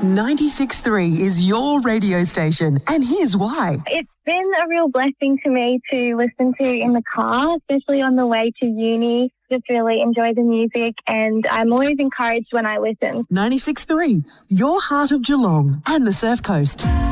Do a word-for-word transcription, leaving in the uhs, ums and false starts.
ninety-six point three is your radio station, and here's why. It's been a real blessing to me to listen to in the car, especially on the way to uni. Just really enjoy the music, and I'm always encouraged when I listen. ninety-six point three, your heart of Geelong and the Surf Coast.